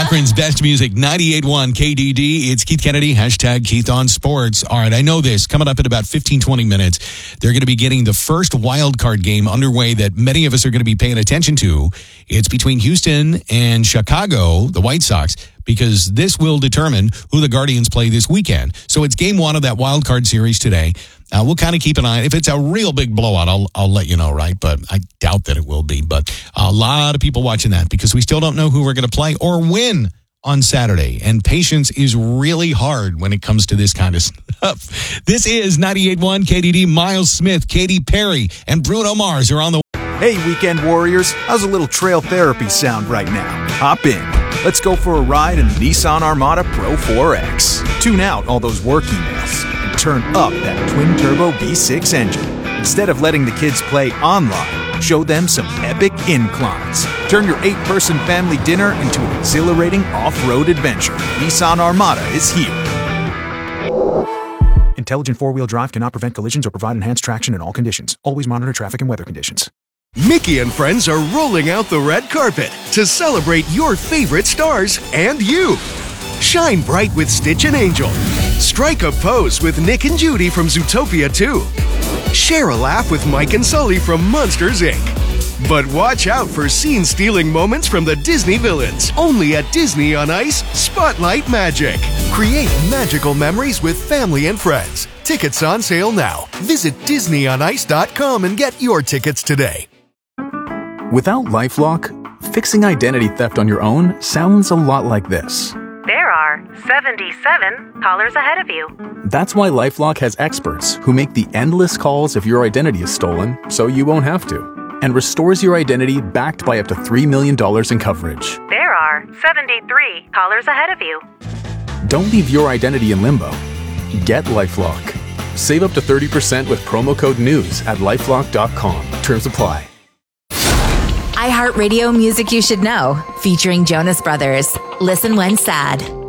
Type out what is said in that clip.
Akron's best music, 98.1 KDD. It's Keith Kennedy, hashtag Keith on Sports. All right, I know this. Coming up in about 15, 20 minutes, they're going to be getting the first wild card game underway that many of us are going to be paying attention to. It's between Houston and Chicago, the White Sox, because this will determine who the Guardians play this weekend. So it's game one of that wild card series today. We'll kind of keep an eye. If it's a real big blowout, I'll let you know, right? But I doubt that it will be. But a lot of people watching that because we still don't know who we're going to play or win on Saturday. And patience is really hard when it comes to this kind of stuff. This is 98.1 KDD. Miles Smith, Katy Perry, and Bruno Mars are on the... Hey, weekend warriors. How's a little trail therapy sound right now? Hop in. Let's go for a ride in the Nissan Armada Pro 4X. Tune out all those work emails and turn up that twin-turbo V6 engine. Instead of letting the kids play online, show them some epic inclines. Turn your 8-person family dinner into an exhilarating off-road adventure. Nissan Armada is here. Intelligent four-wheel drive cannot prevent collisions or provide enhanced traction in all conditions. Always monitor traffic and weather conditions. Mickey and friends are rolling out the red carpet to celebrate your favorite stars and you. Shine bright with Stitch and Angel. Strike a pose with Nick and Judy from Zootopia 2. Share a laugh with Mike and Sully from Monsters, Inc. But watch out for scene-stealing moments from the Disney villains. Only at Disney on Ice Spotlight Magic. Create magical memories with family and friends. Tickets on sale now. Visit DisneyOnIce.com and get your tickets today. Without LifeLock, fixing identity theft on your own sounds a lot like this. There are 77 callers ahead of you. That's why LifeLock has experts who make the endless calls if your identity is stolen so you won't have to, and restores your identity backed by up to $3 million in coverage. There are 73 callers ahead of you. Don't leave your identity in limbo. Get LifeLock. Save up to 30% with promo code NEWS at LifeLock.com. Terms apply. iHeartRadio Music You Should Know, featuring Jonas Brothers. Listen when sad.